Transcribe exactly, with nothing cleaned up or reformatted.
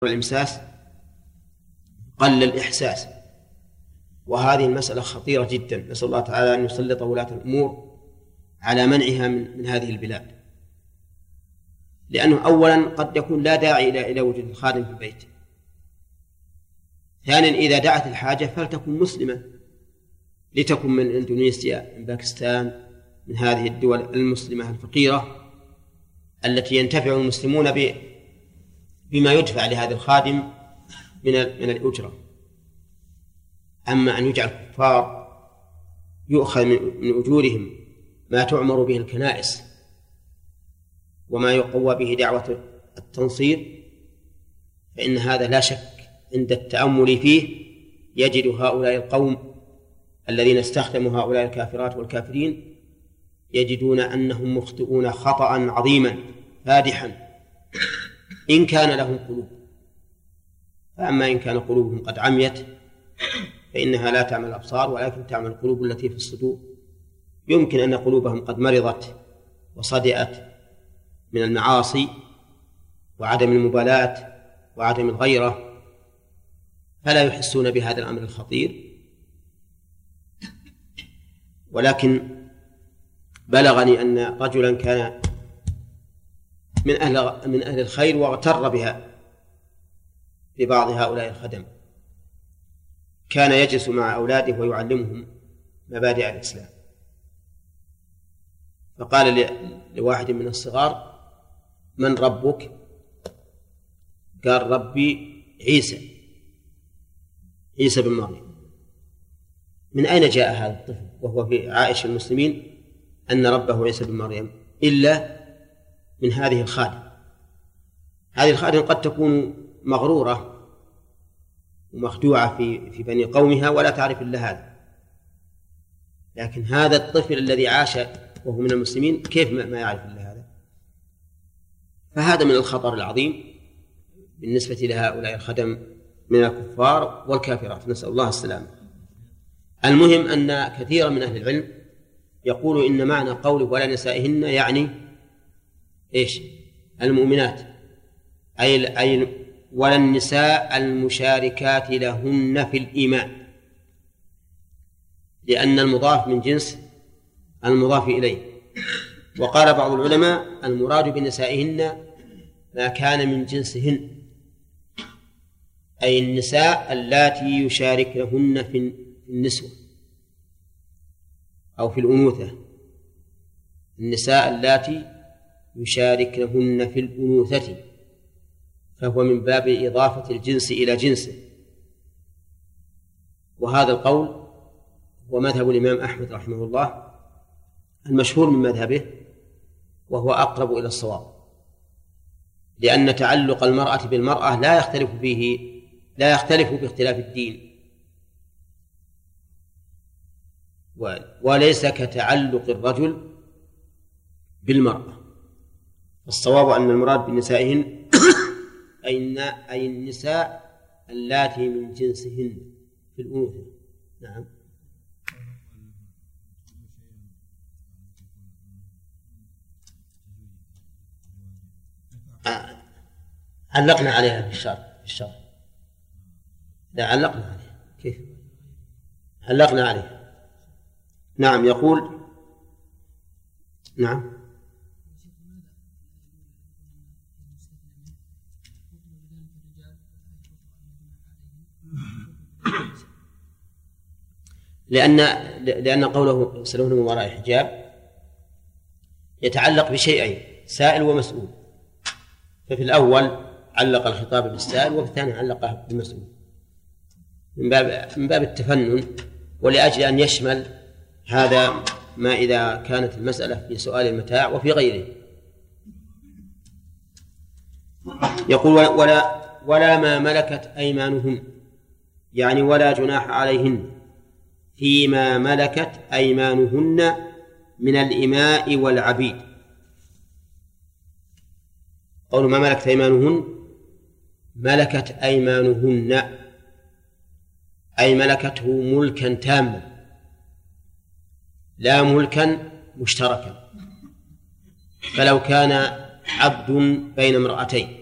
الإمساس قل الإحساس، وهذه المسألة خطيرة جدا. نسأل الله تعالى أن يسلط ولاة الأمور على منعها من, من هذه البلاد، لأنه أولا قد يكون لا داعي إلى إلى وجود الخادم في البيت. ثانيا إذا دعت الحاجة فلتكن مسلمة، لتكن من إندونيسيا، من باكستان، من هذه الدول المسلمة الفقيرة التي ينتفع المسلمون بما يدفع لهذا الخادم من من الأجرة. أما أن يجعل الكفار يؤخذ من أجورهم ما تعمر به الكنائس وما يقوى به دعوة التنصير، فإن هذا لا شك عند التأمل فيه يجد هؤلاء القوم الذين استخدموا هؤلاء الكافرات والكافرين يجدون أنهم مخطئون خطأ عظيما فادحا إن كان لهم قلوب. فأما إن كان قلوبهم قد عميت فإنها لا تعمل الأبصار ولكن تعمل القلوب التي في الصدور. يمكن أن قلوبهم قد مرضت وصدئت من المعاصي وعدم المبالاة وعدم الغيرة، فلا يحسون بهذا الأمر الخطير. ولكن بلغني أن رجلا كان من أهل من أهل الخير واغتر بها ببعض هؤلاء الخدم، كان يجلس مع أولاده ويعلمهم مبادئ الإسلام، فقال لواحد من الصغار: من ربك؟ قال: ربي عيسى عيسى بن مريم. من أين جاء هذا الطفل وهو في عائش المسلمين أن ربه عيسى بن مريم؟ إلا من هذه الخادم. هذه الخادم قد تكون مغرورة ومخدوعة في في بني قومها ولا تعرف إلا هذا، لكن هذا الطفل الذي عاش وهو من المسلمين كيف ما يعرف إلا هذا؟ فهذا من الخطر العظيم بالنسبة لهؤلاء الخدم من الكفار والكافرات، نسأل الله السلامة. المهم أن كثيرا من أهل العلم يقول إن معنى قوله ولا نسائهن يعني إيش؟ المؤمنات، أي أي ولا النساء المشاركات لهن في الإيمان، لأن المضاف من جنس المضاف إليه. وقال بعض العلماء المراد بنسائهن ما كان من جنسهن، أي النساء اللاتي يشاركهن في النسوة أو في الأنوثة، النساء اللاتي يشاركهن في الأنوثة، فهو من باب إضافة الجنس إلى جنسه. وهذا القول هو مذهب الإمام أحمد رحمه الله المشهور من مذهبه، وهو أقرب إلى الصواب، لأن تعلق المرأة بالمرأة لا يختلف فيه لا يختلف باختلاف الدين، وليس كتعلق الرجل بالمرأة. الصواب أن المراد بنسائهن أي النساء اللاتي من جنسهن في الأنوثة. نعم. علقنا عليها في الشرح في الشرح لا علقنا عليها. كيف علقنا عليها؟ نعم. يقول نعم لأن لأن قوله يسألون من وراء حجاب يتعلق بشيئين: سائل ومسؤول. ففي الأول علق الخطاب بالسائل، وفي الثاني علقه بالمسؤول من باب من باب التفنن، ولأجل أن يشمل هذا ما إذا كانت المسألة في سؤال المتاع وفي غيره. يقول: ولا ولا ما ملكت أيمانهن، يعني ولا جناح عليهن فيما ملكت أيمانهن من الإماء والعبيد. قول ما ملكت أيمانهن، ملكت أيمانهن أي ملكته ملكا تاما لا ملكا مشتركا. فلو كان عبد بين امرأتين